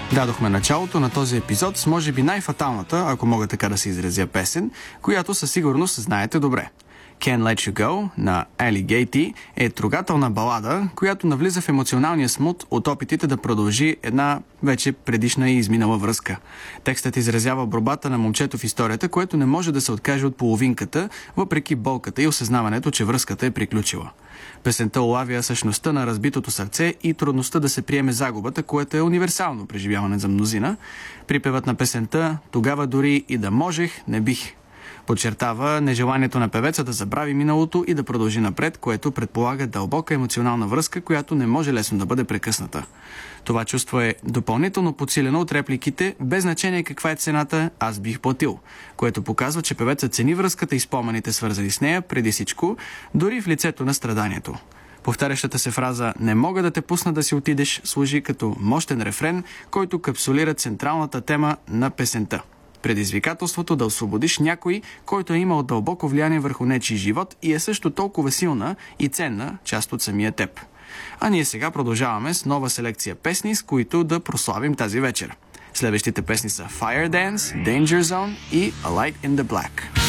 Дадохме началото на този епизод с може би най-фаталната, ако мога така да се изразя, песен, която със сигурност знаете добре. Can't Let You Go на Alligator е трогателна балада, която навлиза в емоционалния смут от опитите да продължи една вече предишна и изминала връзка. Текстът изразява борбата на момчето в историята, което не може да се откаже от половинката, въпреки болката и осъзнаването, че връзката е приключила. Песента улавя същността на разбитото сърце и трудността да се приеме загубата, което е универсално преживяване за мнозина. Припевът на песента "Тогава дори и да можех, не бих" подчертава нежеланието на певеца да забрави миналото и да продължи напред, което предполага дълбока емоционална връзка, която не може лесно да бъде прекъсната. Това чувство е допълнително подсилено от репликите "Без значение каква е цената, аз бих платил", което показва, че певецът цени връзката и спомените, свързани с нея, преди всичко, дори в лицето на страданието. Повтарящата се фраза "Не мога да те пусна да си отидеш" служи като мощен рефрен, който капсулира централната тема на песента. Предизвикателството да освободиш някой, който е имал дълбоко влияние върху нечий живот и е също толкова силна и ценна част от самия теб. А ние сега продължаваме с нова селекция песни, с които да прославим тази вечер. Следващите песни са Fire Dance, Danger Zone и A Light in the Black.